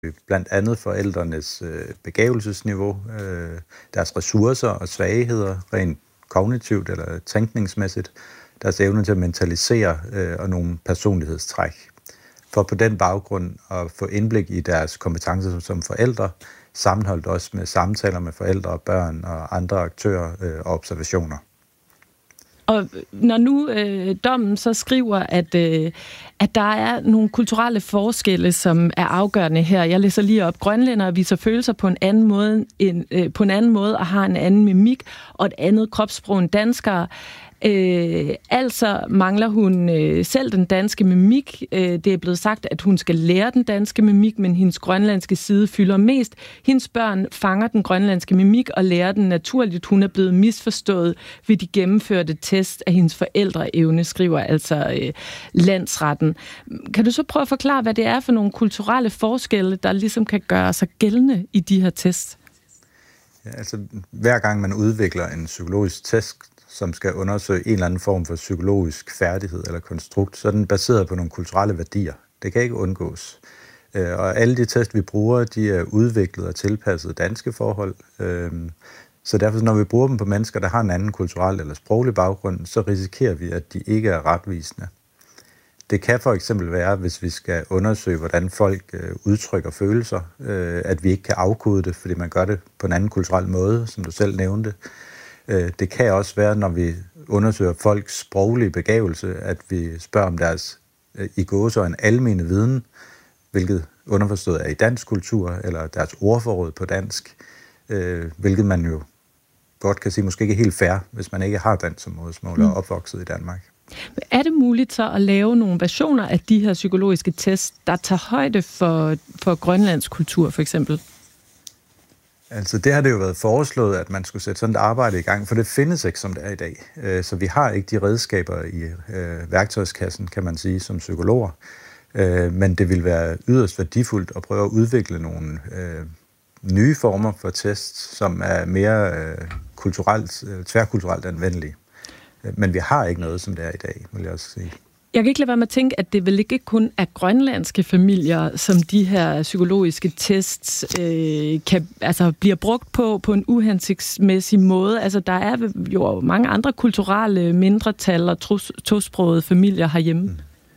blandt andet forældrenes begavelsesniveau, deres ressourcer og svagheder, rent kognitivt eller tænkningsmæssigt, deres evne til at mentalisere og nogle personlighedstræk. For på den baggrund at få indblik i deres kompetencer som forældre, sammenholdt også med samtaler med forældre og børn og andre aktører og observationer. Og når nu dommen så skriver, at der er nogle kulturelle forskelle, som er afgørende her. Jeg læser lige op. Grønlændere viser følelser på en anden måde og har en anden mimik og et andet kropssprog end danskere. Altså mangler hun selv den danske mimik. Det er blevet sagt, at hun skal lære den danske mimik, men hendes grønlandske side fylder mest. Hendes børn fanger den grønlandske mimik og lærer den naturligt. Hun er blevet misforstået ved de gennemførte test af hendes forældreevne, skriver altså landsretten. Kan du så prøve at forklare, hvad det er for nogle kulturelle forskelle, der ligesom kan gøre sig gældende i de her tests? Ja, altså hver gang man udvikler en psykologisk test, som skal undersøge en eller anden form for psykologisk færdighed eller konstrukt, så er den baseret på nogle kulturelle værdier. Det kan ikke undgås. Og alle de test, vi bruger, de er udviklet og tilpasset danske forhold. Så derfor, når vi bruger dem på mennesker, der har en anden kulturel eller sproglig baggrund, så risikerer vi, at de ikke er retvisende. Det kan for eksempel være, hvis vi skal undersøge, hvordan folk udtrykker følelser, at vi ikke kan afkode det, fordi man gør det på en anden kulturel måde, som du selv nævnte. Det kan også være, når vi undersøger folks sproglige begavelse, at vi spørger om deres i gåseøjne almene viden, hvilket underforstået er i dansk kultur, eller deres ordforråd på dansk, hvilket man jo godt kan sige måske ikke er helt fair, hvis man ikke har dansk som modersmål og er opvokset i Danmark. Er det muligt så at lave nogle versioner af de her psykologiske tests, der tager højde for Grønlands kultur for eksempel? Altså det har det jo været foreslået, at man skulle sætte sådan et arbejde i gang, for det findes ikke, som det er i dag. Så vi har ikke de redskaber i værktøjskassen, kan man sige, som psykologer. Men det vil være yderst værdifuldt at prøve at udvikle nogle nye former for tests, som er mere tværkulturelt anvendelige. Men vi har ikke noget, som det er i dag, vil jeg også sige. Jeg kan ikke lade være med at tænke, at det vel ikke kun er grønlandske familier, som de her psykologiske tests bliver brugt på en uhensigtsmæssig måde. Altså, der er jo mange andre kulturelle mindretal og tosprogede familier herhjemme.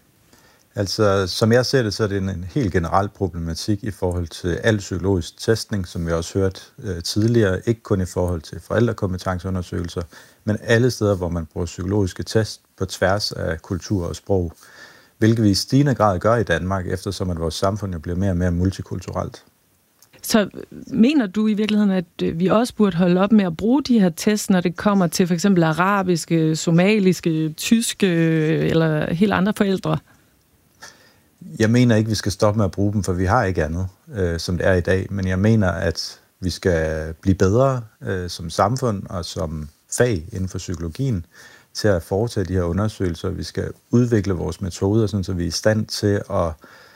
Altså, som jeg ser det, så er det en helt generel problematik i forhold til al psykologisk testning, som vi også hørte tidligere, ikke kun i forhold til forældrekompetenceundersøgelser, men alle steder, hvor man bruger psykologiske test på tværs af kultur og sprog, hvilket vi i stigende grad gør i Danmark, eftersom at vores samfund jo bliver mere og mere multikulturelt. Så mener du i virkeligheden, at vi også burde holde op med at bruge de her tests, når det kommer til for eksempel arabiske, somaliske, tyske eller helt andre forældre? Jeg mener ikke, vi skal stoppe med at bruge dem, for vi har ikke andet, som det er i dag. Men jeg mener, at vi skal blive bedre som samfund og som fag inden for psykologien til at foretage de her undersøgelser. Vi skal udvikle vores metoder, så vi er i stand til at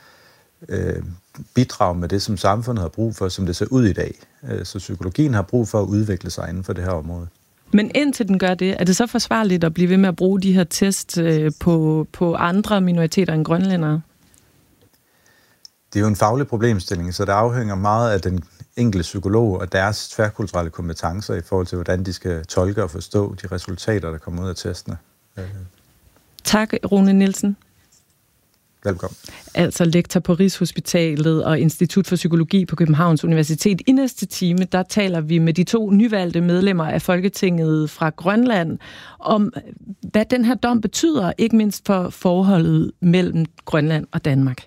bidrage med det, som samfundet har brug for, som det ser ud i dag. Så psykologien har brug for at udvikle sig inden for det her område. Men indtil den gør det, er det så forsvarligt at blive ved med at bruge de her tests på andre minoriteter end grønlændere? Det er jo en faglig problemstilling, så det afhænger meget af den enkelte psykolog og deres tværkulturelle kompetencer i forhold til, hvordan de skal tolke og forstå de resultater, der kommer ud af testene. Tak, Rune Nielsen. Velkommen. Altså lektor på Rigshospitalet og Institut for Psykologi på Københavns Universitet. I næste time, der taler vi med de 2 nyvalgte medlemmer af Folketinget fra Grønland om, hvad den her dom betyder, ikke mindst for forholdet mellem Grønland og Danmark.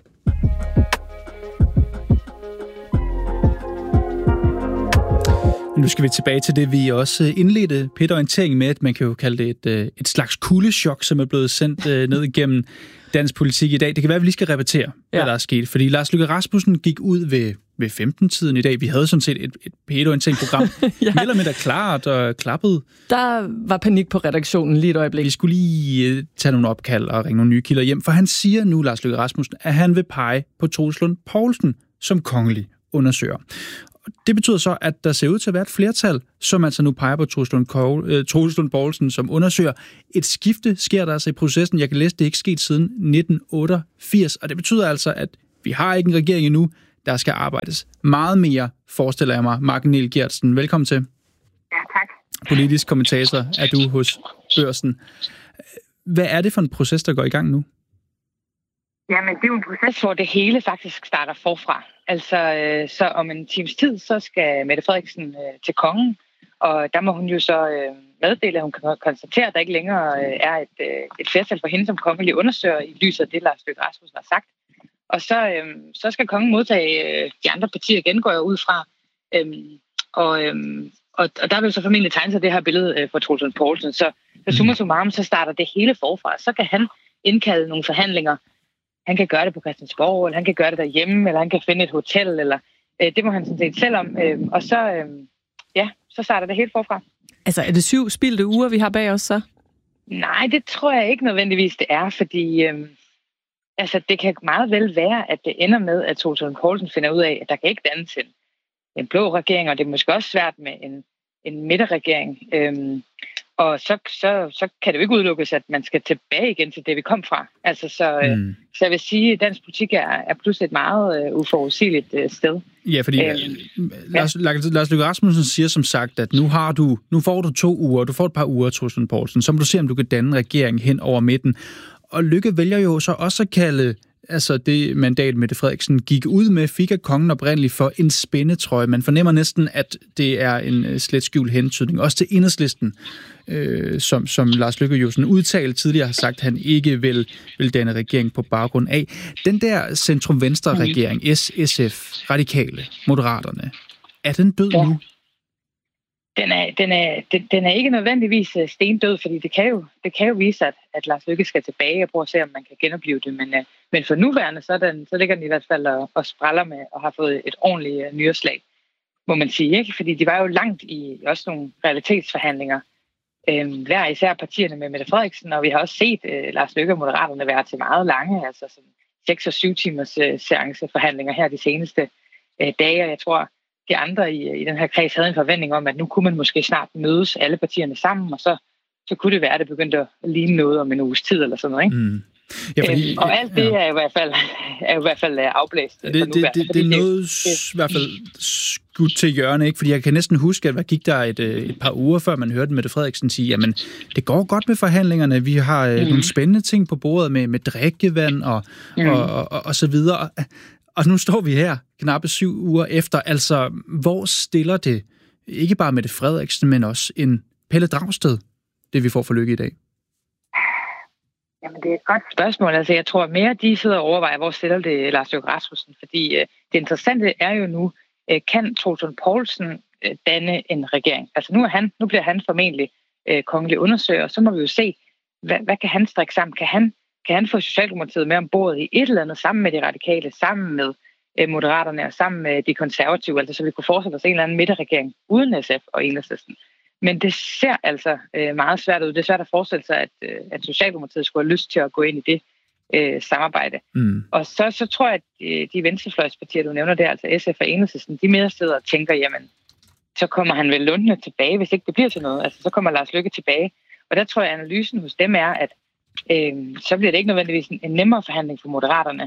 Nu skal vi tilbage til det, vi også indledte P1-orienteringen med, at man kan jo kalde det et slags kuldechok, som er blevet sendt ned igennem dansk politik i dag. Det kan være, at vi lige skal repetere, hvad der er sket. Fordi Lars Løkke Rasmussen gik ud ved 15-tiden i dag. Vi havde sådan set et P1-orienteringsprogram, mere eller mindre klart og klappet. Der var panik på redaktionen lige et øjeblik. Vi skulle lige tage nogle opkald og ringe nogle nye kilder hjem, for han siger nu, Lars Løkke Rasmussen, at han vil pege på Troels Lund Poulsen som kongelig undersøger. Det betyder så, at der ser ud til at være et flertal, som altså nu peger på Troels Lund Poulsen som undersøger. Et skifte sker der altså i processen. Jeg kan læse, det ikke sket siden 1988, og det betyder altså, at vi har ikke en regering endnu. Der skal arbejdes meget mere, forestiller jeg mig. Marken Niel Geertsen, velkommen til. Ja, tak. Politisk kommentator er du hos Børsen. Hvad er det for en proces, der går i gang nu? Jamen, det er jo en proces, hvor det hele faktisk starter forfra. Altså, så om en times tid, så skal Mette Frederiksen til kongen, og der må hun jo så meddele, at hun kan konstatere, at der ikke længere er et flertal for hende som kongelig undersøger i lyset af det, Lars Løkke Rasmussen har sagt. Og så skal kongen modtage de andre partier igen, går jeg ud fra. Og der vil så formentlig tegne sig det her billede for Troels Lund Poulsen. Så summa summarum, så starter det hele forfra. Så kan han indkalde nogle forhandlinger. Han kan gøre det på Christiansborg, eller han kan gøre det derhjemme, eller han kan finde et hotel, eller det må han sådan set selv om. Og så starter det helt forfra. Altså, er det 7 spildte uger, vi har bag os så? Nej, det tror jeg ikke nødvendigvis, det er, fordi det kan meget vel være, at det ender med, at Troels Lund Poulsen finder ud af, at der kan ikke dannes en blå regering, og det er måske også svært med en midterregering. Og så kan det jo ikke udelukkes, at man skal tilbage igen til det, vi kom fra. Altså, så jeg vil sige, at dansk politik er pludselig et meget uforudsigeligt sted. Ja, fordi Lars Løkke Rasmussen siger som sagt, at nu får du 2 uger, du får et par uger, Troels Lund Poulsen, så må du se, om du kan danne en regering hen over midten. Og Løkke vælger jo så også at kalde det mandat, Mette Frederiksen gik ud med, fik af kongen oprindeligt for en spændetrøje. Man fornemmer næsten, at det er en slet skjult hentydning. Også til Enhedslisten, som Lars Løkke jo sådan udtalt tidligere har sagt, at han ikke vil danne regering på baggrund af. Den der centrum-venstre-regering, SF, Radikale, Moderaterne, er den død nu? Den er ikke nødvendigvis stendød, fordi det kan jo vise, at Lars Løkke skal tilbage og prøve at se, om man kan genopleve det. Men for nuværende, så ligger den i hvert fald og spræller med og har fået et ordentligt nyreslag, må man sige. Ikke? Fordi de var jo langt i også nogle realitetsforhandlinger. Hver især partierne med Mette Frederiksen, og vi har også set Lars Løkke og Moderaterne være til meget lange, altså sådan 6 og 7 timers seanceforhandlinger her de seneste dage, og jeg tror, de andre i den her kreds havde en forventning om, at nu kunne man måske snart mødes alle partierne sammen, og så kunne det være, at det begyndte at ligne noget om en uges tid eller sådan noget. Ikke? Mm. Ja, fordi, og alt det er i hvert fald afblæst. Det er noget i hvert fald skudt til hjørne, ikke? Fordi jeg kan næsten huske, at der gik der et par uger før, man hørte Mette Frederiksen sige, jamen, det går godt med forhandlingerne, vi har nogle spændende ting på bordet med drikkevand og så videre. Og nu står vi her, knappe 7 uger efter. Altså, hvor stiller det ikke bare Mette Frederiksen, men også en Pelle Dragsted, det vi får for Løkke i dag? Jamen, det er et godt spørgsmål. Altså, jeg tror mere, de sidder og overvejer, hvor stiller det Lars Løkke Rasmussen. Fordi det interessante er jo nu, kan Troels Lund Poulsen danne en regering? Altså, nu bliver han formentlig kongelig undersøger, så må vi jo se, hvad kan han strikke sammen? Kan han få Socialdemokratiet med ombord i et eller andet, sammen med de radikale, sammen med Moderaterne og sammen med de konservative, altså så vi kunne forestille os en eller anden midterregering uden SF og Enhedslisten. Men det ser altså meget svært ud. Det er svært at forestille sig, at Socialdemokratiet skulle have lyst til at gå ind i det samarbejde. Mm. Og så tror jeg, at de venstrefløjspartier, du nævner der, altså SF og Enhedslisten, de mere sidder og tænker, jamen, så kommer han vel lundende tilbage, hvis ikke det bliver til noget. Altså, så kommer Lars Løkke tilbage. Og der tror jeg, at analysen hos dem er, at så bliver det ikke nødvendigvis en nemmere forhandling for Moderaterne.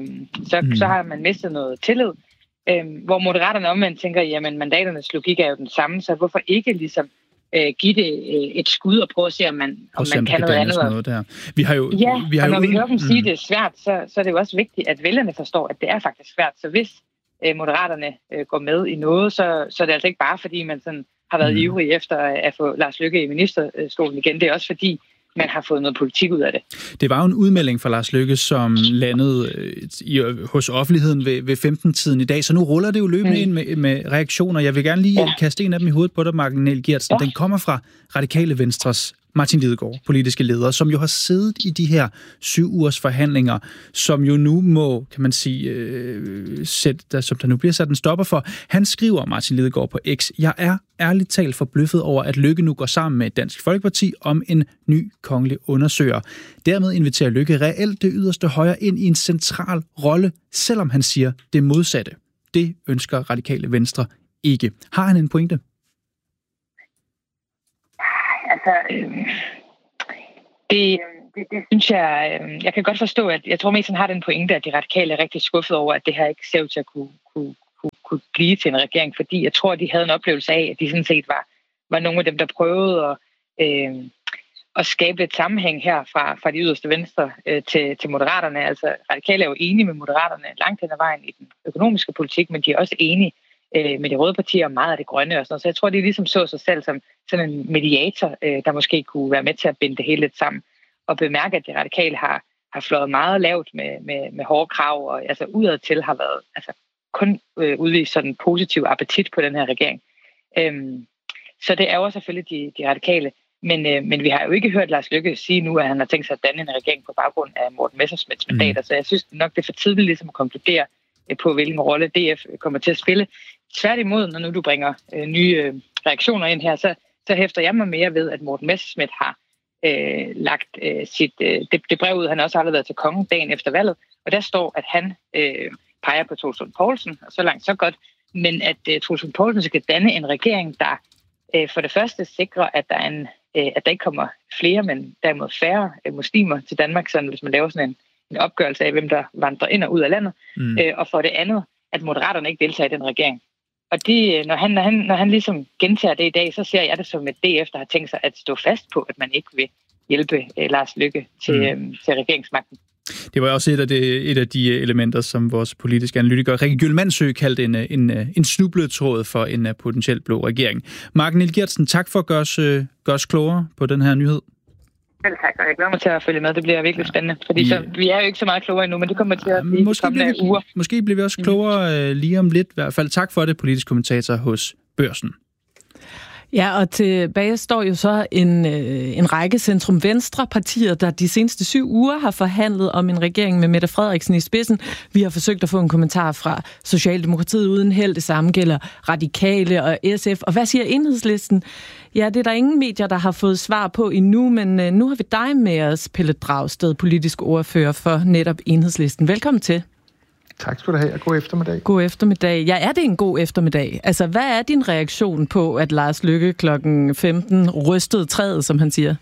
Så har man mistet noget tillid. Hvor Moderaterne omvendt tænker, jamen mandaternes logik er jo den samme, så hvorfor ikke ligesom give det et skud og prøve at se, om man kan noget andet. Noget der. Vi har jo når vi hører dem sige, det er svært, så er det jo også vigtigt, at vælgerne forstår, at det er faktisk svært. Så hvis Moderaterne går med i noget, så er det altså ikke bare, fordi man sådan har været ivrig efter at få Lars Løkke i ministerstolen igen. Det er også fordi, man har fået noget politik ud af det. Det var jo en udmelding fra Lars Løkke, som landede hos offentligheden ved 15-tiden i dag, så nu ruller det jo løbende ind med reaktioner. Jeg vil gerne lige kaste en af dem i hovedet på dig, Marken Niel Geertsen. Den kommer fra Radikale Venstres Martin Lidegaard, politiske leder, som jo har siddet i de her 7 ugers forhandlinger, som jo nu må, kan man sige, som der nu bliver sat en stopper for. Han skriver, Martin Lidegaard på X, jeg er ærligt talt forbløffet over, at Løkke nu går sammen med Dansk Folkeparti om en ny kongelig undersøger. Dermed inviterer Løkke reelt det yderste højre ind i en central rolle, selvom han siger det modsatte. Det ønsker Radikale Venstre ikke. Har han en pointe? Altså, det synes jeg kan godt forstå, at jeg tror mest, han har den pointe, at de radikale er rigtig skuffet over, at det her ikke ser ud til at kunne kunne blive til en regering, fordi jeg tror, de havde en oplevelse af, at de sådan set var nogle af dem, der prøvede at skabe et sammenhæng her fra de yderste venstre til Moderaterne. Altså, Radikale er jo enige med Moderaterne langt hen ad vejen i den økonomiske politik, men de er også enige med de røde partier og meget af det grønne og sådan noget. Så jeg tror, de ligesom så sig selv som sådan en mediator, der måske kunne være med til at binde det hele lidt sammen. Og bemærke, at de Radikale har flået meget lavt med hårde krav, og altså udadtil har været altså kun udvist sådan en positiv appetit på den her regering. Så det er jo selvfølgelig de Radikale. Men vi har jo ikke hørt Lars Løkke sige nu, at han har tænkt sig at danne en regering på baggrund af Morten Messerschmidts mandater. Så jeg synes nok, det er for tidligt ligesom at konkludere på, hvilken rolle DF kommer til at spille. Tværtimod, når nu du bringer nye reaktioner ind her, så hæfter jeg mig mere ved, at Morten Messerschmidt har lagt det brev ud, han også har været til kongen dagen efter valget, og der står, at han peger på Troels Lund Poulsen, og så langt så godt, men at Troels Lund Poulsen skal danne en regering, der for det første sikrer, at der ikke kommer flere, men derimod færre muslimer til Danmark, sådan hvis man laver sådan en opgørelse af, hvem der vandrer ind og ud af landet, og for det andet, at Moderaterne ikke deltager i den regering. Og det, når han ligesom gentager det i dag, så ser jeg det som et DF, der har tænkt sig at stå fast på, at man ikke vil hjælpe Lars Løkke til regeringsmagten. Det var også et af de elementer, som vores politiske analytiker Rikke Gyldmandsø kaldte en snubletråd for en potentiel blå regering. Mark Niel Geertsen, tak for at gøre os klogere på den her nyhed. Vel tak, og jeg glæder mig til at følge med. Det bliver virkelig spændende, fordi vi er jo ikke så meget klogere endnu, men det kommer til at blive kommende uger. Måske bliver vi også klogere lige om lidt i hvert fald. Tak for det, politisk kommentator hos Børsen. Ja, og tilbage står jo så en række centrum-venstre-partier, der de seneste 7 uger har forhandlet om en regering med Mette Frederiksen i spidsen. Vi har forsøgt at få en kommentar fra Socialdemokratiet uden held. Det samme gælder Radikale og SF. Og hvad siger Enhedslisten? Ja, det er der ingen medier, der har fået svar på endnu, men nu har vi dig med os, Pelle Dragsted, politisk ordfører for netop Enhedslisten. Velkommen til. Tak skal du have, og god eftermiddag. God eftermiddag. Ja, er det en god eftermiddag? Altså, hvad er din reaktion på, at Lars Løkke klokken 15 rystede træet, som han siger?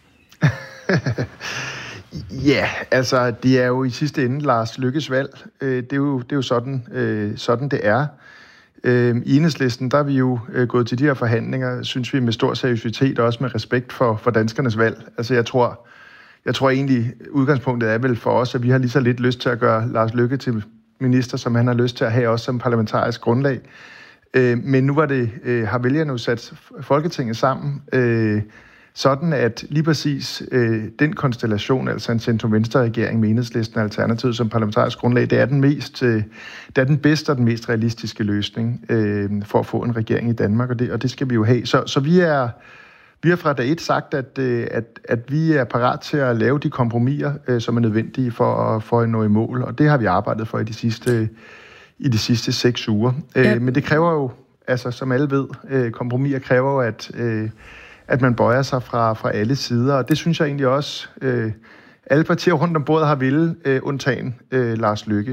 Ja, altså, det er jo i sidste ende Lars Løkkes valg. Det er jo sådan det er. I Enhedslisten, der er vi jo gået til de her forhandlinger, synes vi, med stor seriøsitet og også med respekt for danskernes valg. Altså, jeg tror egentlig, udgangspunktet er vel for os, at vi har lige så lidt lyst til at gøre Lars Løkke til minister, som han har lyst til at have også som parlamentarisk grundlag. Men nu har vælgerne jo sat Folketinget sammen, sådan at lige præcis den konstellation, altså en centrum-venstre-regering med Enhedslisten og Alternativet som parlamentarisk grundlag, det er den bedste og den mest realistiske løsning for at få en regering i Danmark, og det skal vi jo have. Så vi har fra dag 1 sagt, at vi er parat til at lave de kompromiser, som er nødvendige for at nå i mål, og det har vi arbejdet for i de sidste 6 uger. Ja. Men det kræver jo, altså som alle ved, kompromiser kræver jo, at man bøjer sig fra alle sider, og det synes jeg egentlig også, alle partier rundt om bordet har ville, undtagen Lars Løkke.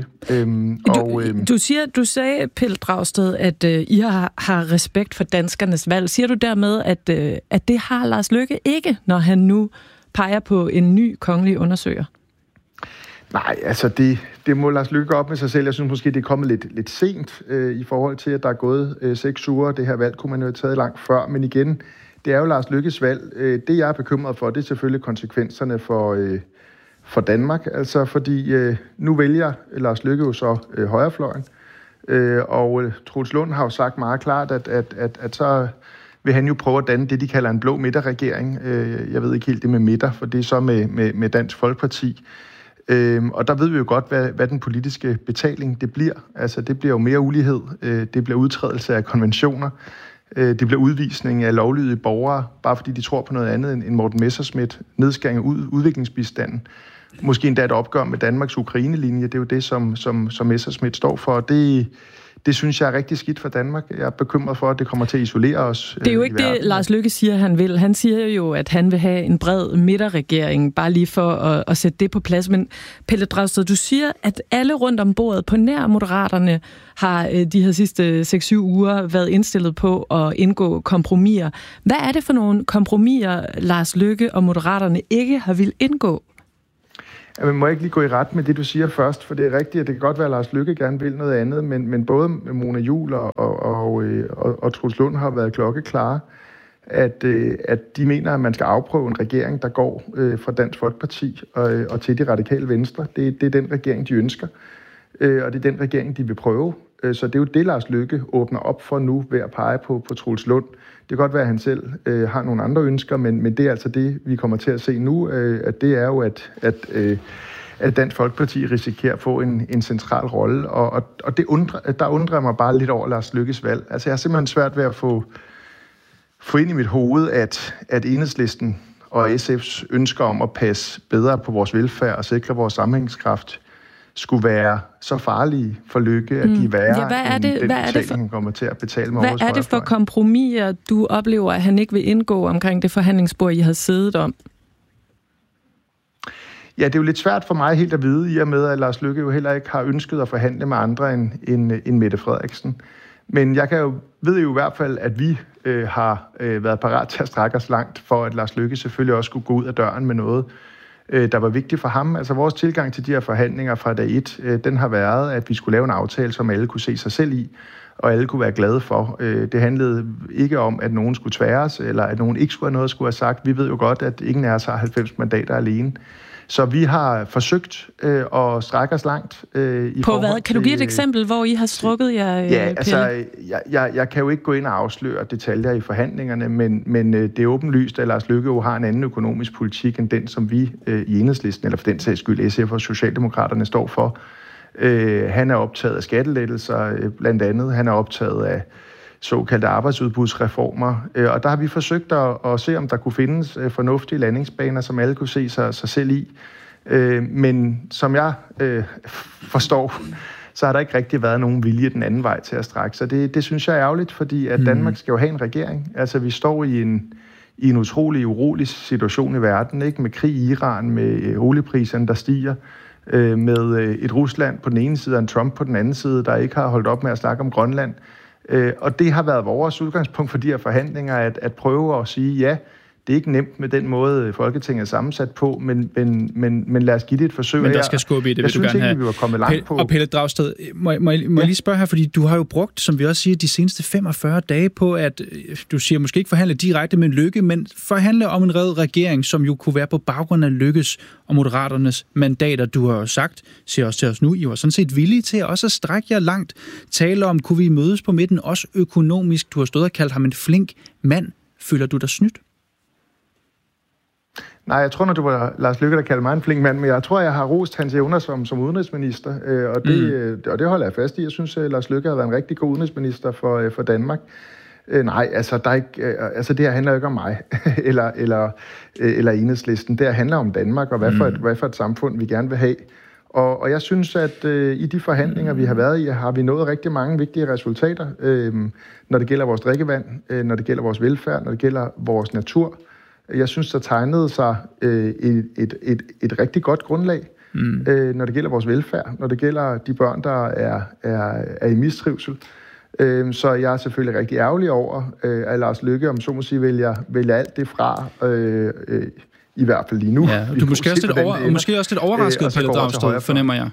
Du sagde, Pelle Dragsted, at I har respekt for danskernes valg. Siger du dermed, at det har Lars Løkke ikke, når han nu peger på en ny kongelig undersøger? Nej, altså det må Lars Løkke op med sig selv. Jeg synes måske, det er kommet lidt sent i forhold til, at der er gået 6 uger. Det her valg kunne man jo have taget langt før, men igen, det er jo Lars Løkkes valg. Det, jeg er bekymret for, det er selvfølgelig konsekvenserne for Danmark, altså fordi nu vælger Lars Løkke jo så højrefløjen, og Troels Lund har jo sagt meget klart, at så vil han jo prøve at danne det, de kalder en blå midterregering. Jeg ved ikke helt det med midter, for det er så med Dansk Folkeparti. Og der ved vi jo godt, hvad den politiske betaling det bliver. Altså det bliver jo mere ulighed, det bliver udtrædelse af konventioner, det bliver udvisning af lovlydige borgere, bare fordi de tror på noget andet end Morten Messerschmidt, nedskæring af udviklingsbistanden. Måske endda et opgør med Danmarks Ukraine-linje, det er jo det, som Messerschmidt står for. Det synes jeg er rigtig skidt for Danmark. Jeg er bekymret for, at det kommer til at isolere os. Det er jo ikke det, Lars Løkke siger, han vil. Han siger jo, at han vil have en bred midterregering, bare lige for at sætte det på plads. Men Pelle Dragsted, du siger, at alle rundt om bordet på nær Moderaterne har de her sidste 6-7 uger været indstillet på at indgå kompromiser. Hvad er det for nogle kompromiser, Lars Løkke og Moderaterne ikke har vil indgå? Man må ikke lige gå i ret med det, du siger først, for det er rigtigt, at det kan godt være, at Lars Løkke gerne vil noget andet, men både Mona Juul og Troels Lund har været klokkeklare, at de mener, at man skal afprøve en regering, der går fra Dansk Folkeparti og til de radikale venstre. Det er den regering, de ønsker, og det er den regering, de vil prøve. Så det er jo det, Lars Løkke åbner op for nu ved at pege på Troels Lund. Det kan godt være, at han selv har nogle andre ønsker, men det er altså det, vi kommer til at se nu, at det er jo, at Dansk Folkeparti risikerer at få en central rolle, og der undrer mig bare lidt over Lars Løkkes valg. Altså, jeg har simpelthen svært ved at få ind i mit hoved, at Enhedslisten og SF's ønsker om at passe bedre på vores velfærd og sikre vores sammenhængskraft skulle være så farlige for Løkke, at de er værre end den betaling, han kommer til at betale med Hvad er det for kompromiser, du oplever, at han ikke vil indgå omkring det forhandlingsbord, I har siddet om? Ja, det er jo lidt svært for mig helt at vide, i og med, at Lars Løkke jo heller ikke har ønsket at forhandle med andre end Mette Frederiksen. Men jeg ved jo i hvert fald, at vi har været parat til at strække os langt, for at Lars Løkke selvfølgelig også skulle gå ud af døren med noget, der var vigtigt for ham. Altså vores tilgang til de her forhandlinger fra dag 1, den har været, at vi skulle lave en aftale, som alle kunne se sig selv i, og alle kunne være glade for. Det handlede ikke om, at nogen skulle tværes, eller at nogen ikke skulle have noget at skulle have sagt. Vi ved jo godt, at ingen af os har 90 mandater alene. Så vi har forsøgt at strække os langt. På hvad? Kan du give et eksempel, hvor I har strukket jer, Ja, altså, jeg kan jo ikke gå ind og afsløre detaljer i forhandlingerne, men det er åbenlyst, at Lars Løkke jo har en anden økonomisk politik, end den, som vi i Enhedslisten, eller for den sags skyld SF og Socialdemokraterne står for. Han er optaget af skattelettelser, blandt andet. Han er optaget af såkaldte arbejdsudbudsreformer, og der har vi forsøgt at se, om der kunne findes fornuftige landingsbaner, som alle kunne se sig selv i. Men som jeg forstår, så har der ikke rigtig været nogen vilje den anden vej til at strække. Så det synes jeg er ærgerligt, fordi at Danmark skal jo have en regering. Altså, vi står i en utrolig urolig situation i verden, ikke? Med krig i Iran, med oliepriserne, der stiger, med et Rusland på den ene side og en Trump på den anden side, der ikke har holdt op med at snakke om Grønland. Og det har været vores udgangspunkt for de her forhandlinger, at prøve at sige, ja, det er ikke nemt med den måde, Folketinget er sammensat på, men lad os give det et forsøg. Men der skal skubbe i det, vil du gerne have. Vi var kommet langt på. Og Pelle Dragsted, må jeg lige spørge her, fordi du har jo brugt, som vi også siger, de seneste 45 dage på, at du siger måske ikke forhandle direkte med Løkke, men forhandle om en red regering, som jo kunne være på baggrund af Løkkes og Moderaternes mandater. Du har jo sagt, siger også til os nu, I var sådan set villige til også at strække jer langt. Tale om, kunne vi mødes på midten, også økonomisk. Du har stået og kaldt ham en flink mand. Føler du dig snydt? Nej, jeg tror, når du var Lars Løkke, der kaldte mig en flink mand, men jeg tror, jeg har rost hans evner som udenrigsminister, og det holder jeg fast i. Jeg synes, at Lars Løkke har været en rigtig god udenrigsminister for Danmark. Nej, altså, det her handler jo ikke om mig eller Enhedslisten. Det her handler om Danmark, og hvad for et samfund vi gerne vil have. Og jeg synes, at i de forhandlinger, vi har været i, har vi nået rigtig mange vigtige resultater, når det gælder vores drikkevand, når det gælder vores velfærd, når det gælder vores natur. Jeg synes, der tegnede sig et rigtig godt grundlag, når det gælder vores velfærd, når det gælder de børn, der er i mistrivsel. Så jeg er selvfølgelig rigtig ærgerlig over, at Lars Løkke, om så må sige, vælger alt det fra, i hvert fald lige nu. Ja, du er måske også lidt overrasket, Pelle Dragsted, fornemmer jeg.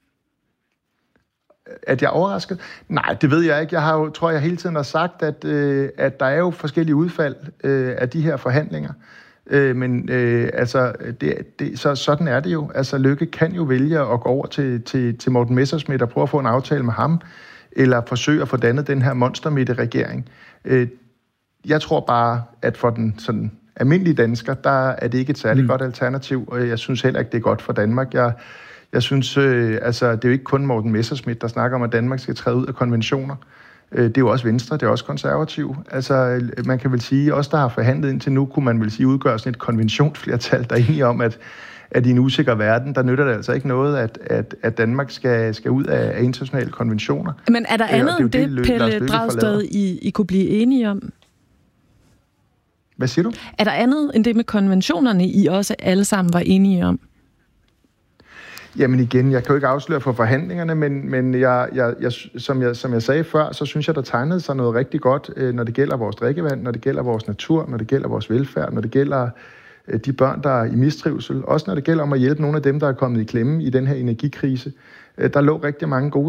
At jeg er overrasket? Nej, det ved jeg ikke. Jeg tror jeg hele tiden har sagt, at der er jo forskellige udfald af de her forhandlinger. Men sådan er det jo. Altså, Løkke kan jo vælge at gå over til Morten Messerschmidt og prøve at få en aftale med ham, eller forsøge at få dannet den her monstermidte-regering. Jeg tror bare, at for den sådan almindelige dansker, der er det ikke et særligt godt alternativ, og jeg synes heller ikke, det er godt for Danmark. Jeg synes, det er jo ikke kun Morten Messerschmidt, der snakker om, at Danmark skal træde ud af konventioner. Det er jo også Venstre, det er også konservativ. Altså, man kan vel sige, os der har forhandlet indtil nu, kunne man vel sige, udgør sådan et konventionsflertal, der er enige om, at i en usikker verden, der nytter det altså ikke noget, at Danmark skal ud af internationale konventioner. Men er der andet end det, Pelle Dragsted, I kunne blive enige om? Hvad siger du? Er der andet end det med konventionerne, I også alle sammen var enige om? Jamen igen, jeg kan jo ikke afsløre for forhandlingerne, men som jeg sagde før, så synes jeg, der tegnede sig noget rigtig godt, når det gælder vores drikkevand, når det gælder vores natur, når det gælder vores velfærd, når det gælder de børn, der er i mistrivsel. Også når det gælder om at hjælpe nogle af dem, der er kommet i klemme i den her energikrise. Der ligger rigtig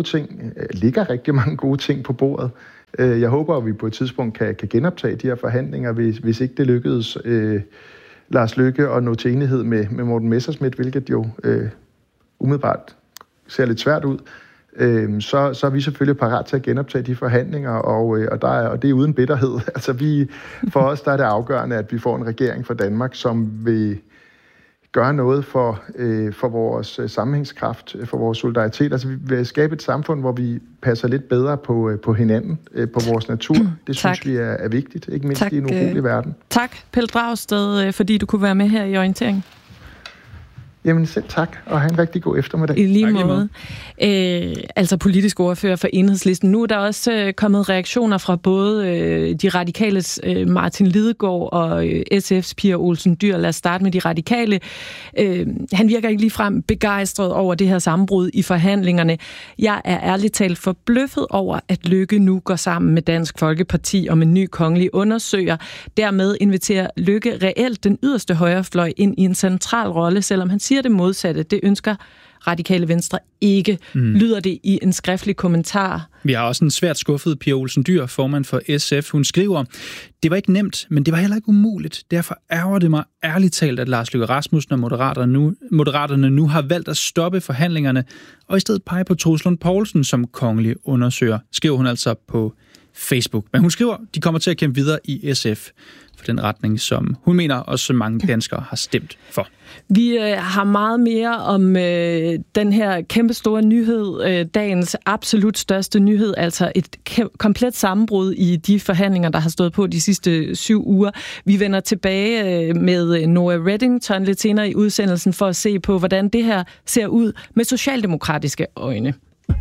mange gode ting på bordet. Jeg håber, at vi på et tidspunkt kan genoptage de her forhandlinger, hvis ikke det lykkedes Lars Løkke at nå til enighed med Morten Messerschmidt, hvilket jo umiddelbart ser lidt svært ud. Så er vi selvfølgelig parat til at genoptage de forhandlinger, og det er uden bitterhed. Altså for os der er det afgørende, at vi får en regering for Danmark, som vil gøre noget for vores sammenhængskraft, for vores solidaritet. Altså vi vil skabe et samfund, hvor vi passer lidt bedre på hinanden, på vores natur. Det synes vi er vigtigt, ikke mindst i en urolig verden. Tak, Pelle Dragsted, fordi du kunne være med her i Orientering. Jamen selv tak, og have en rigtig god eftermiddag. I lige måde. Altså politisk ordfører for Enhedslisten. Nu er der også kommet reaktioner fra både de radikales Martin Lidegaard og SF's Pia Olsen Dyhr. Lad os starte med de radikale. Han virker ikke ligefrem begejstret over det her sammenbrud i forhandlingerne. Jeg er ærligt talt forbløffet over, at Løkke nu går sammen med Dansk Folkeparti om en ny kongelig undersøger. Dermed inviterer Løkke reelt den yderste højrefløj ind i en central rolle, selvom han siger det modsatte. Det ønsker Radikale Venstre ikke. Lyder det i en skriftlig kommentar? Vi har også en svært skuffet Pia Olsen Dyhr, formand for SF. Hun skriver, det var ikke nemt, men det var heller ikke umuligt. Derfor ærger det mig ærligt talt, at Lars Løkke Rasmussen og Moderaterne nu har valgt at stoppe forhandlingerne, og i stedet pege på Troels Lund Poulsen som kongelig undersøger, skriver hun altså på Facebook. Men hun skriver, de kommer til at kæmpe videre i SF for den retning, som hun mener også mange danskere har stemt for. Vi har meget mere om den her kæmpe store nyhed, dagens absolut største nyhed, altså et komplet sammenbrud i de forhandlinger, der har stået på de sidste 7 uger. Vi vender tilbage med Noah Reddington lidt senere i udsendelsen for at se på, hvordan det her ser ud med socialdemokratiske øjne.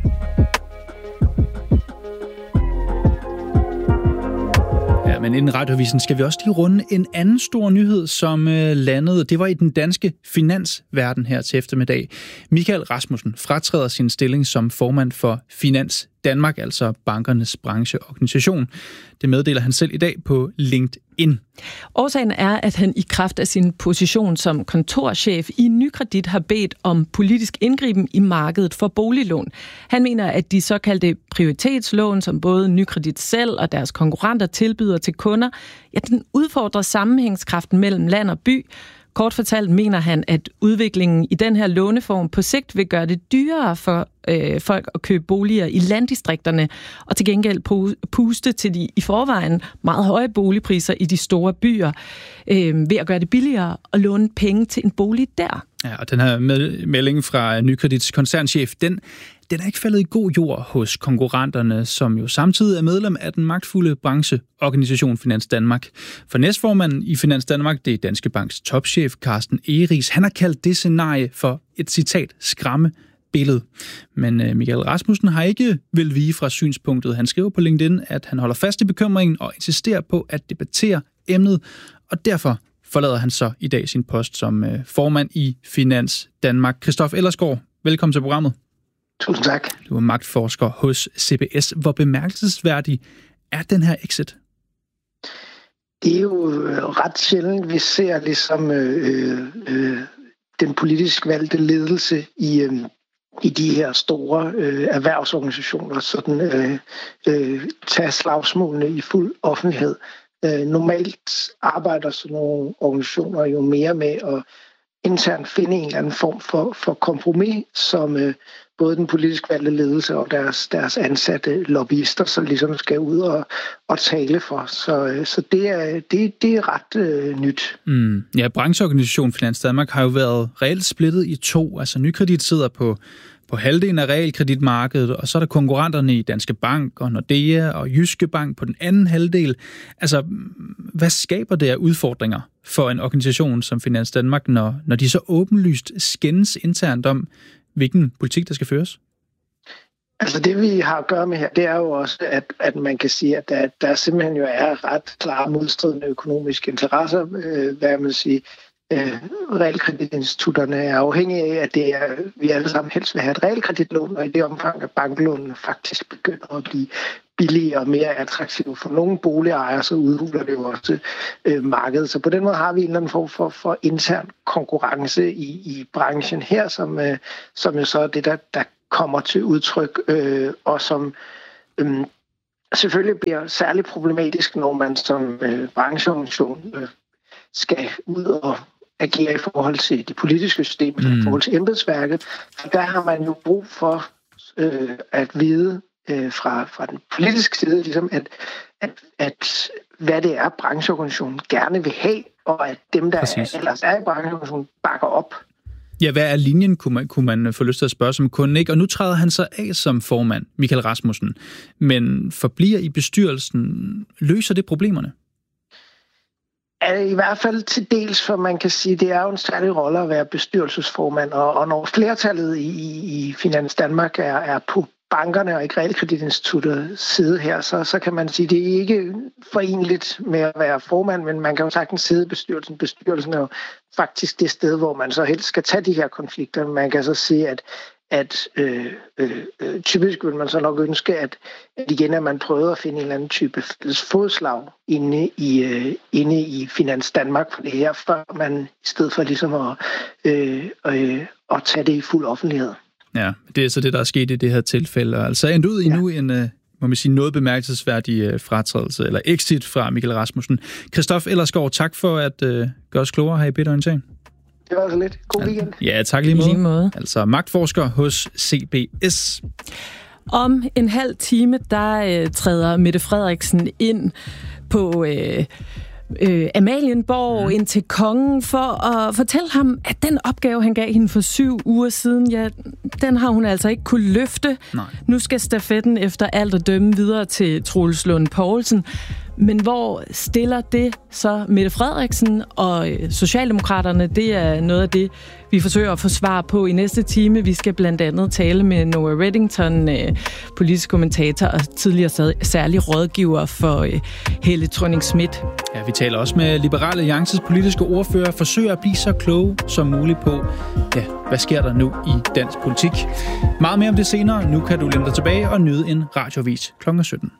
Men inden Radioavisen skal vi også lige runde en anden stor nyhed, som landede. Det var i den danske finansverden her til eftermiddag. Michael Rasmussen fratræder sin stilling som formand for Finans Danmark, altså bankernes brancheorganisation. Det meddeler han selv i dag på LinkedIn. Årsagen er, at han i kraft af sin position som kontorchef i Nykredit har bedt om politisk indgriben i markedet for boliglån. Han mener, at de såkaldte prioritetslån, som både Nykredit selv og deres konkurrenter tilbyder til kunder, den udfordrer sammenhængskraften mellem land og by. Kort fortalt mener han, at udviklingen i den her låneform på sigt vil gøre det dyrere for folk at købe boliger i landdistrikterne, og til gengæld puste til de i forvejen meget høje boligpriser i de store byer, ved at gøre det billigere at låne penge til en bolig der. Ja, og den her melding fra Nykredits koncernchef, den er ikke faldet i god jord hos konkurrenterne, som jo samtidig er medlem af den magtfulde brancheorganisation Finans Danmark. For næstformanden i Finans Danmark, det er Danske Banks topchef Carsten Egeris, han har kaldt det scenarie for et citat skræmme billede. Men Michael Rasmussen har ikke vil vige fra synspunktet. Han skriver på LinkedIn, at han holder fast i bekymringen og insisterer på at debattere emnet, og derfor forlader han så i dag sin post som formand i Finans Danmark. Christoph Ellersgaard, velkommen til programmet. Tusind tak. Du er magtforsker hos CBS. Hvor bemærkelsesværdig er den her exit? Det er jo ret sjældent, vi ser ligesom den politisk valgte ledelse i de her store erhvervsorganisationer sådan tage slagsmålene i fuld offentlighed. Normalt arbejder sådan nogle organisationer jo mere med at internt finde en eller anden form for kompromis, som både den politisk valgte ledelse og deres ansatte lobbyister så ligesom skal ud og tale for. Så det er ret nyt. Ja, brancheorganisationen Finans Danmark har jo været reelt splittet i 2. Altså Nykredit sidder på halvdelen af realkreditmarkedet, og så er der konkurrenterne i Danske Bank og Nordea og Jyske Bank på den anden halvdel. Altså, hvad skaber det af udfordringer for en organisation som Finans Danmark, når de så åbenlyst skændes internt om, hvilken politik der skal føres? Altså det, vi har at gøre med her, det er jo også, at man kan sige, at der simpelthen jo er ret klare modstridende økonomiske interesser, hvad man siger. Realkreditinstitutterne er afhængige af, at vi alle sammen helst vil have et realkreditlån, og i det omfang, at banklånene faktisk begynder at blive billigere og mere attraktivt for nogle boligejere, så udhuler det jo også markedet. Så på den måde har vi en eller anden form for intern konkurrence i branchen her, som jo så er det, der kommer til udtryk, og som selvfølgelig bliver særligt problematisk, når man som brancheorganisation skal ud og agere i forhold til det politiske system, i forhold til embedsværket. For der har man jo brug for at vide fra den politiske side, ligesom at hvad det er, brancheorganisationen gerne vil have, og at dem, der ellers er i brancheorganisationen, bakker op. Ja, hvad er linjen, kunne man få lyst til at spørge som kunde, ikke? Og nu træder han så af som formand, Michael Rasmussen, men forbliver i bestyrelsen. Løser det problemerne? I hvert fald til dels, for man kan sige, det er jo en særlig rolle at være bestyrelsesformand, og når flertallet i Finans Danmark er på bankerne og ikke realkreditinstituttets side her, så kan man sige, det er ikke forenligt med at være formand, men man kan jo sagtens sidde i bestyrelsen. Bestyrelsen er jo faktisk det sted, hvor man så helst skal tage de her konflikter. Man kan så sige, at typisk vil man så nok ønske, at igen, at man prøver at finde en eller anden type fælles fodslag inde i Finans Danmark for det her, før man i stedet for ligesom at tage det i fuld offentlighed. Ja, det er så det, der er sket i det her tilfælde. Altså endt ud i nu en, må man sige, noget bemærkelsesværdig fratrædelse, eller exit fra Michael Rasmussen. Christoph Ellersgaard, tak for at gøre os klogere her i P1-orientering. Det var så lidt. God weekend. Ja, tak lige måde. Altså magtforsker hos CBS. Om en halv time, der træder Mette Frederiksen ind på Amalienborg ind til kongen for at fortælle ham, at den opgave, han gav hende for 7 uger siden, ja, den har hun altså ikke kunne løfte. Nej. Nu skal stafetten efter alt at dømme videre til Troels Lund Poulsen. Men hvor stiller det så Mette Frederiksen og Socialdemokraterne? Det er noget af det, vi forsøger at få svar på i næste time. Vi skal blandt andet tale med Noah Reddington, politisk kommentator og tidligere særlig rådgiver for Helle Thorning-Schmidt. Ja, vi taler også med Liberal Alliances politiske ordfører, forsøger at blive så kloge som muligt på, ja, hvad sker der nu i dansk politik. Meget mere om det senere. Nu kan du læne dig tilbage og nyde en radioavis kl. 17.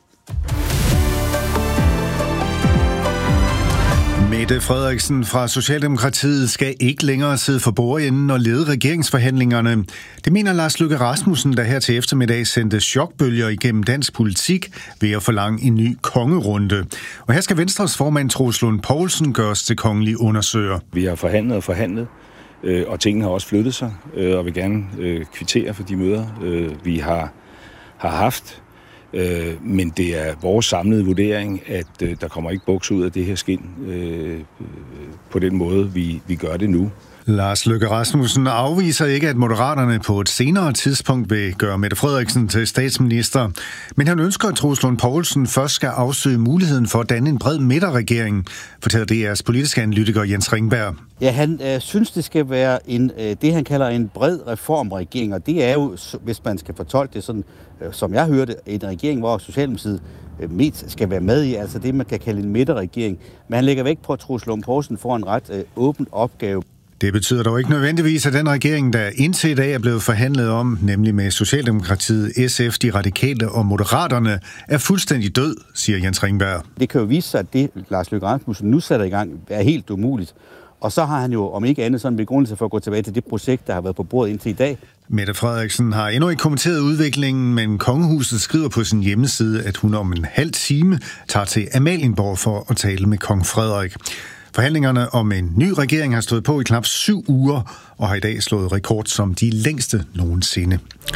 Mette Frederiksen fra Socialdemokratiet skal ikke længere sidde for bordenden og lede regeringsforhandlingerne. Det mener Lars Løkke Rasmussen, der her til eftermiddag sendte chokbølger igennem dansk politik ved at forlange en ny kongerunde. Og her skal Venstres formand Troels Lund Poulsen gøres til kongelig undersøger. Vi har forhandlet, og tingene har også flyttet sig, og vil gerne kvittere for de møder, vi har haft. Men det er vores samlede vurdering, at der kommer ikke buks ud af det her skind på den måde, vi gør det nu. Lars Løkke Rasmussen afviser ikke, at Moderaterne på et senere tidspunkt vil gøre Mette Frederiksen til statsminister. Men han ønsker, at Troels Lund Poulsen først skal afsøge muligheden for at danne en bred midterregering, fortæller DR's politiske analytiker Jens Ringberg. Ja, han synes, det skal være det, han kalder en bred reformregering, og det er jo, hvis man skal fortolke det sådan, som jeg hørte, en regering, hvor Socialdemokratiet mest skal være med i, altså det, man kan kalde en midterregering. Men han lægger vægt på, at Troels Lund Poulsen får en ret åben opgave. Det betyder dog ikke nødvendigvis, at den regering, der indtil i dag er blevet forhandlet om, nemlig med Socialdemokratiet, SF, de radikale og Moderaterne, er fuldstændig død, siger Jens Ringberg. Det kan jo vise sig, at det Lars Løkke Rasmussen nu sætter i gang, er helt umuligt. Og så har han jo, om ikke andet, sådan en begrundelse for at gå tilbage til det projekt, der har været på bordet indtil i dag. Mette Frederiksen har endnu ikke kommenteret udviklingen, men Kongehuset skriver på sin hjemmeside, at hun om en halv time tager til Amalienborg for at tale med kong Frederik. Forhandlingerne om en ny regering har stået på i knap 7 uger, og har i dag slået rekord som de længste nogensinde.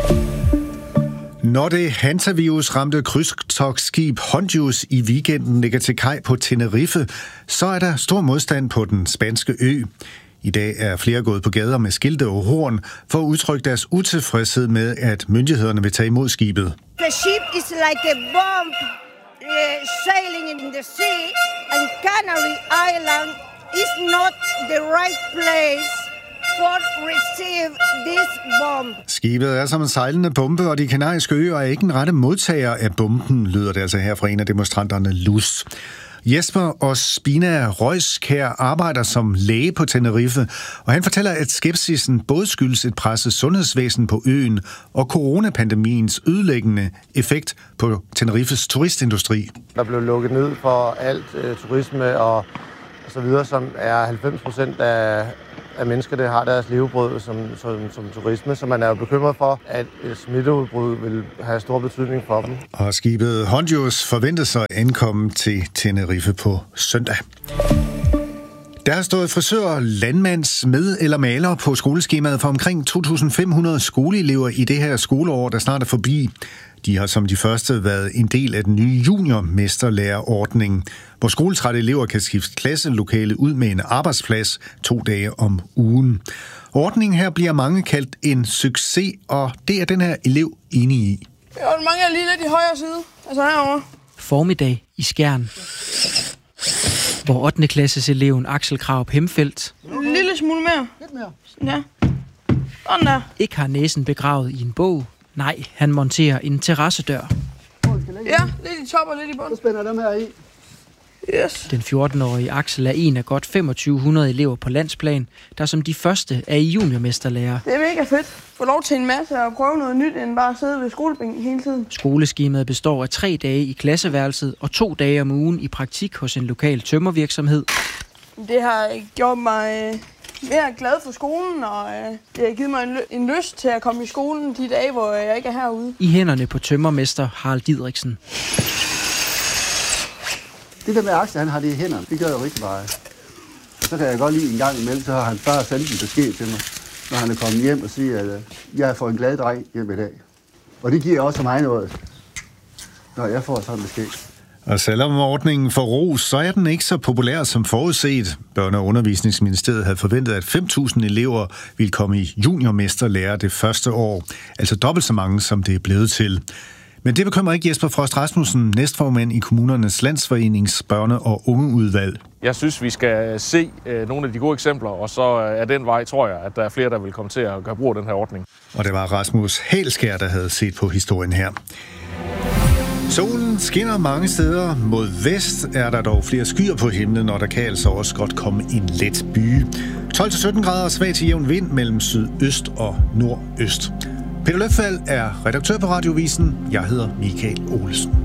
Når det hantavirus-ramte krydstogtskib Hondius i weekenden ligger til kaj på Tenerife, så er der stor modstand på den spanske ø. I dag er flere gået på gader med skilte og horn for at udtrykke deres utilfredshed med, at myndighederne vil tage imod skibet. The ship is like a bomb sailing in the sea, and Canary Island is not the right place for receive this bomb. Skibet er som en sejlende bombe, og de kanariske øer er ikke en rette modtager af bomben, lyder det altså her fra en af demonstranterne Luz. Jesper Ospina Røjskær arbejder som læge på Tenerife, og han fortæller, at skepsisen både skyldes et presset sundhedsvæsen på øen og coronapandemiens ødelæggende effekt på Tenerifes turistindustri. Der blev lukket ned for alt turisme og så videre, som er 90% af mennesker, der har deres levebrød som turisme, så man er jo bekymret for, at et smitteudbrud vil have stor betydning for dem. Og skibet Hondius forventes at ankomme til Tenerife på søndag. Der har stået frisør, landmand, smed eller maler på skoleskemaet for omkring 2.500 skoleelever i det her skoleår, der snart er forbi. De har som de første været en del af den nye juniormesterlærerordning, hvor skoletrætte elever kan skifte klasselokale ud med en arbejdsplads 2 dage om ugen. Ordningen her bliver mange kaldt en succes, og det er den her elev enig i. Ja, den mangler lige lidt i højre side, altså herovre. Formiddag i Skjern, hvor 8. klasses eleven Axel Kraup Hemfeldt en lille smule mere. Lidt mere. Ja. Sådan der. Ikke har næsen begravet i en bog. Nej, han monterer en terrassedør. Ja, lidt i top og lidt i bund. Så spænder dem her i. Yes. Den 14-årige Axel er en af godt 2500 elever på landsplan, der som de første er i juniormesterlærer. Det er mega fedt. Få lov til en masse og prøve noget nyt, end bare at sidde ved skolebænken hele tiden. Skoleskemaet består af 3 dage i klasseværelset og 2 dage om ugen i praktik hos en lokal tømmervirksomhed. Det har gjort mig mere glad for skolen, og det har givet mig en lyst til at komme i skolen de dage, hvor jeg ikke er herude. I hænderne på tømmermester Harald Didriksen. Det der med Axel, han har det i hænderne, det gør jo rigtig meget. Og så kan jeg godt lide en gang imellem, så har han bare sendt en besked til mig, når han er kommet hjem og siger, at jeg har fået en glad dreng hjem i dag. Og det giver også mig noget, når jeg får sådan en besked. Og selvom ordningen får ros, så er den ikke så populær som forudset. Børne- og Undervisningsministeriet havde forventet, at 5.000 elever ville komme i juniormesterlærer det første år. Altså dobbelt så mange, som det er blevet til. Men det bekymrer ikke Jesper Frost Rasmussen, næstformand i Kommunernes Landsforenings børne- og ungeudvalg. Jeg synes, vi skal se nogle af de gode eksempler, og så er den vej, tror jeg, at der er flere, der vil komme til at gøre brug af den her ordning. Og det var Rasmus Halskær, der havde set på historien her. Solen skinner mange steder. Mod vest er der dog flere skyer på himlen, og der kan altså også godt komme en let byge. 12-17 grader svag til jævn vind mellem sydøst og nordøst. Peter Løfald er redaktør på Radiovisen. Jeg hedder Michael Olesen.